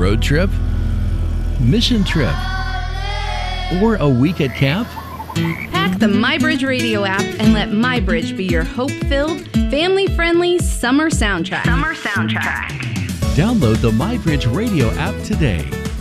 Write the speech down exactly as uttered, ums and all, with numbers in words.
road trip? Mission trip? Or a week at camp? Pack the MyBridge Radio app and let MyBridge be your hope-filled, family-friendly summer soundtrack. Summer soundtrack. Download the MyBridge Radio app today.